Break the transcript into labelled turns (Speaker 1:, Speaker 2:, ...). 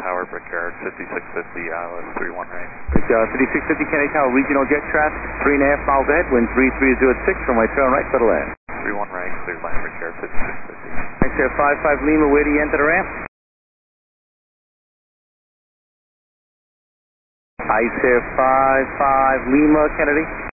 Speaker 1: Tower, Brickyard, 5650, 31 right.
Speaker 2: 5650 Kennedy Tower, regional jet traffic, 3.5 miles ahead, wind 3306 from my turn right, settle in.
Speaker 1: 31 right, clear line, Brickyard, 5650.
Speaker 2: Thanks, sir, 55 Lima, where do you enter the ramp? I say 55 Lima, Kennedy.